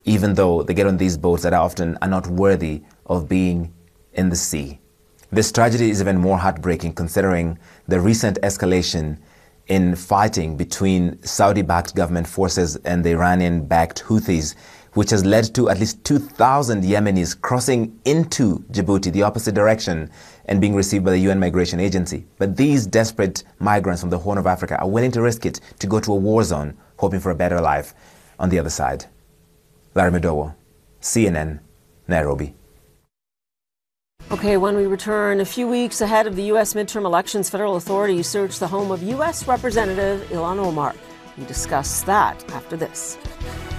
even though they get on these boats that often are not worthy of being in the sea. This tragedy is even more heartbreaking considering the recent escalation in fighting between Saudi-backed government forces and the Iranian-backed Houthis, which has led to at least 2,000 Yemenis crossing into Djibouti, the opposite direction, and being received by the UN Migration Agency. But these desperate migrants from the Horn of Africa are willing to risk it to go to a war zone, hoping for a better life on the other side. Larry Madowo, CNN, Nairobi. Okay, when we return, a few weeks ahead of the U.S. midterm elections, federal authorities search the home of U.S. Representative Ilhan Omar. We discuss that after this.